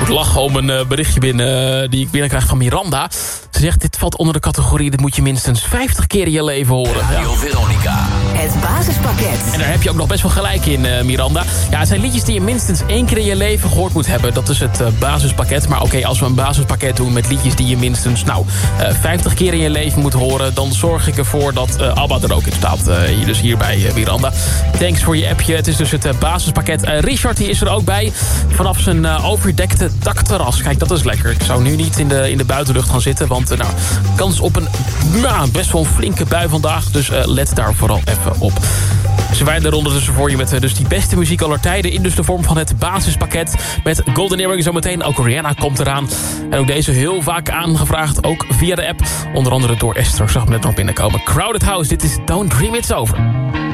moet lachen om een berichtje binnen die ik binnenkrijg van Miranda. Ze zegt, dit valt onder de categorie, dit moet je minstens 50 keer in je leven horen. Radio Veronica. Het basispakket. En daar heb je ook nog best wel gelijk in, Miranda. Ja, het zijn liedjes die je minstens 1 keer in je leven gehoord moet hebben. Dat is het basispakket. Maar oké, als we een basispakket doen met liedjes die je minstens 50 keer in je leven moet horen, dan zorg ik ervoor dat ABBA er ook in staat. Dus hier bij Miranda. Thanks voor je appje. Het is dus het basispakket. Richard die is er ook bij. Vanaf zijn overdekte dakterras. Kijk, dat is lekker. Ik zou nu niet in de buitenlucht gaan zitten. Want kans op een best wel een flinke bui vandaag. Dus let daar vooral even op. Ze wijden er ondertussen voor je met dus die beste muziek aller tijden. In dus de vorm van het basispakket. Met Golden Earring zometeen. Ook Rihanna komt eraan. En ook deze heel vaak aangevraagd. Ook via de app. Onder andere door Esther. Zag hem net nog binnenkomen. Crowded House. Dit is Don't Dream It's Over.